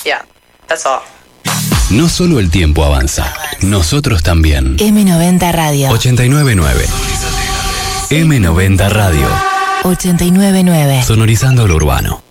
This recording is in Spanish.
Yeah, that's all. No solo el tiempo avanza, nosotros también. M90 Radio. 89.9. M90 Radio. 89.9. Sonorizando lo urbano.